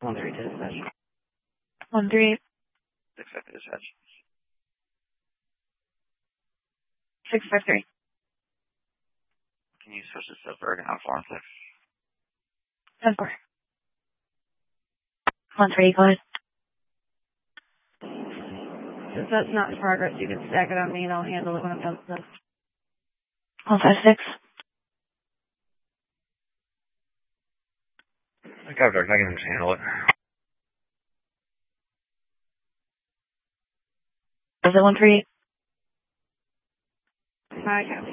1-3 to dispatch. 1-3. 6-5 to dispatch. 653. Can you switch this up for Ergonom 4 and 6? 10-4. 1-3, go ahead. Since that's not in progress, you can stack it on me and I'll handle it when I'm done with this. 156. I got it, I can just handle it. Is it 138? I copy.